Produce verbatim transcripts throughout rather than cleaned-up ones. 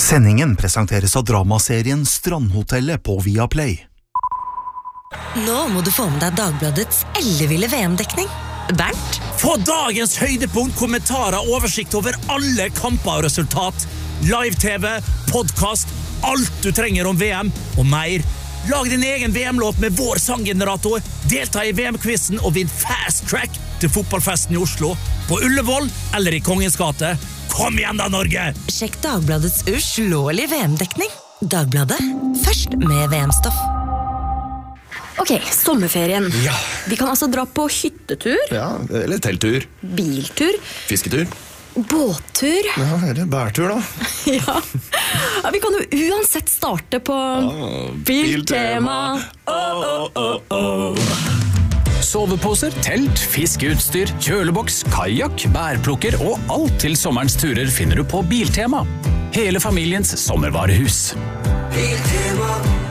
Sendingen presenteres av dramaserien Strandhotellet på Viaplay. Nå må du få med deg Dagbladets elleville V M-dekning. Bernt? Få dagens høydepunkt, kommentarer, oversikt over alle kamper og resultat. Live-tv, podcast, alt du trenger om V M og mer. Lag din egen V M-låt med vår sanggenerator. Delta i V M-quizen og vinn fast track til fotballfesten i Oslo. På Ullevål eller i Kongens gate. Kom igjen da, Norge! Sjekk Dagbladets uslåelige V M-dekning. Dagbladet, først med V M-stoff. Ok, sommerferien. Ja. Vi kan altså dra på hyttetur. Ja, eller telttur. Biltur. Fisketur. Båttur. Ja, eller bærtur da. Ja. Ja, vi kan jo uansett starte på Ah, Biltema. Åh, åh, åh, åh. Soveposer, telt, fiskeutstyr, kjøleboks, kajak, bærplukker og alt til sommerens turer finner du på Biltema. Hele familiens sommervarehus. Biltema.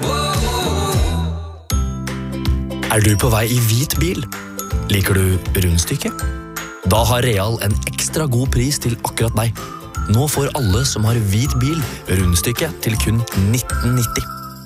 Er du på vei i hvit bil? Liker du rundstykke? Da har Real en ekstra god pris til akkurat deg. Nå får alle som har hvit bil rundstykke til kun nitten nitti.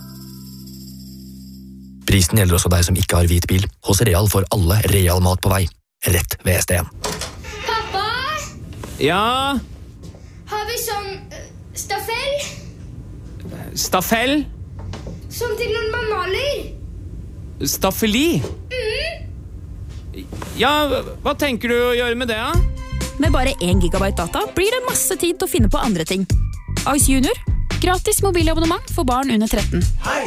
Prisen gjelder også deg som ikke har hvit bil. Hos Real får alle Real mat på vei. Rett ved S D en. Pappa? Ja? Har vi sånn uh, staffell? Staffell? Sånn til når man maler? Staffeli? Mm. Ja, hva tenker du å gjøre med det, da? Med bare én gigabyte data blir det masse tid til å finne på andre ting. Ice Junior. Gratis mobilabonnement for barn under tretten.